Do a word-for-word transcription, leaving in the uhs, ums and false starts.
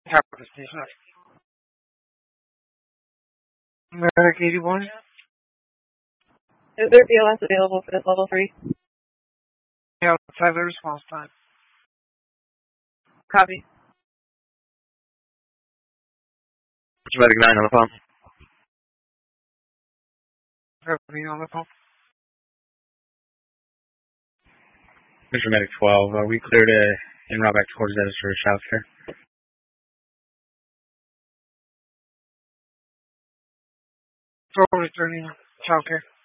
Capital Station. Medic eighty-one. Is there B L S available for this level three? Yeah, outside the response time. Copy. Medic nine on the pump. Revenue on the pump. Mister Medic twelve, are we clear to en route back towards that for child care? Throw returning child care.